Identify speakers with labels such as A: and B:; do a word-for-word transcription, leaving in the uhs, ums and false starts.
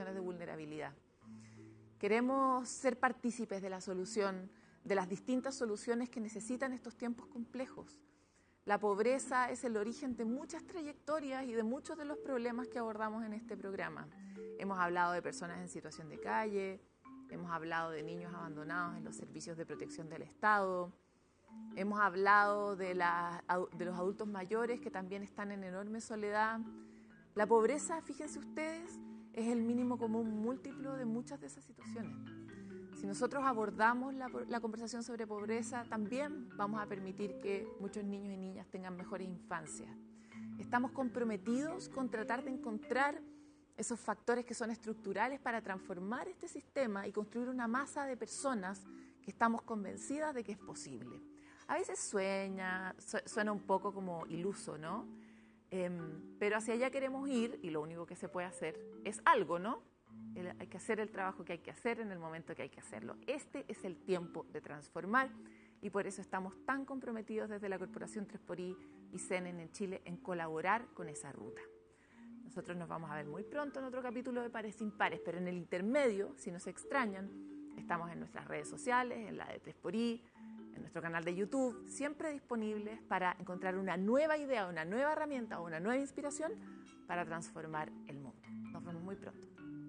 A: situaciones de vulnerabilidad. Queremos ser partícipes de la solución, de las distintas soluciones que necesitan estos tiempos complejos. La pobreza es el origen de muchas trayectorias y de muchos de los problemas que abordamos en este programa. Hemos hablado de personas en situación de calle, hemos hablado de niños abandonados en los servicios de protección del Estado, hemos hablado de, la, de los adultos mayores que también están en enorme soledad. La pobreza, fíjense ustedes, es el mínimo común múltiplo de muchas de esas situaciones. Si nosotros abordamos la, la conversación sobre pobreza, también vamos a permitir que muchos niños y niñas tengan mejores infancias. Estamos comprometidos con tratar de encontrar esos factores que son estructurales para transformar este sistema y construir una masa de personas que estamos convencidas de que es posible. A veces sueña, suena un poco como iluso, ¿no? Eh, pero hacia allá queremos ir y lo único que se puede hacer es algo, ¿no? El, hay que hacer el trabajo que hay que hacer en el momento que hay que hacerlo. Este es el tiempo de transformar y por eso estamos tan comprometidos desde la Corporación tres por I y C N N en Chile en colaborar con esa ruta. Nosotros nos vamos a ver muy pronto en otro capítulo de Pares Impares, pero en el intermedio, si nos extrañan, estamos en nuestras redes sociales, en la de tres por I, en nuestro canal de YouTube, siempre disponibles para encontrar una nueva idea, una nueva herramienta o una nueva inspiración para transformar el mundo. Nos vemos muy pronto.